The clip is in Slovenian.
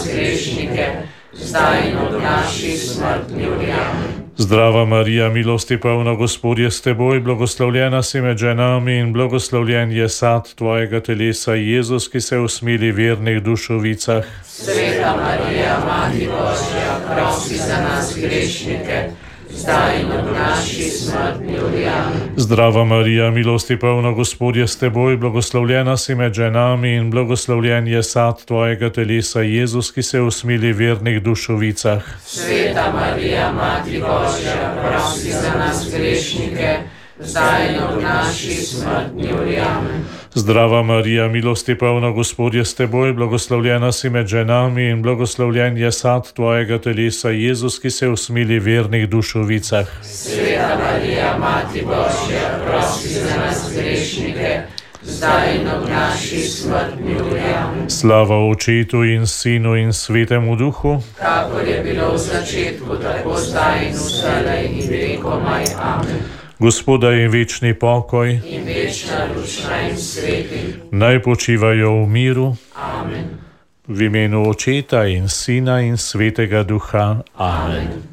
grešnike, zdaj in ob naši smrtni uri. Amen. Zdrava Marija, milosti polna, Gospod je s teboj, blagoslovljena si med ženami in blagoslovljen je sad tvojega telesa, Jezus, ki se usmili vernih dušovicah. Sveta Marija, Mati Božja, prosi za nas grešnike, zdaj in ob naši smrtni uri. Amen. Zdrava Marija, milosti polna, Gospod je s teboj, blagoslovljena si med ženami in blagoslovljen je sad tvojega telesa, Jezus, ki se usmili vernih dušovicah. Sveta Marija, Mati Božja, prosi za nas grešnike, zdaj in ob naši smrtni uri. Amen. Zdrava Marija, milosti polna, Gospod je s teboj, blagoslovljena si med ženami in blagoslovljen je sad tvojega telesa, Jezus, ki se usmili vernih dušovicah. Sveta Marija, Mati Božja, prosi za nas grešnike, zdaj in ob naši smrtni uri. Amen. Slava Očetu in Sinu in Svetemu Duhu, kakor je bilo v začetku, tako zdaj in vselej in vekomaj. Amen. Gospoda in večni pokoj, In večna lučna in sveti. naj počivajo v miru, Amen. v imenu Očeta in Sina in Svetega Duha. Amen.